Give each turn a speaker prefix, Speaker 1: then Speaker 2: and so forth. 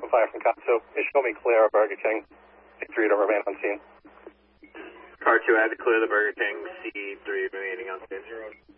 Speaker 1: 5 from Katsu. They show me clear of Burger King. C3 to remain on scene.
Speaker 2: Car 2, I had to clear the Burger King. C3 remaining on scene.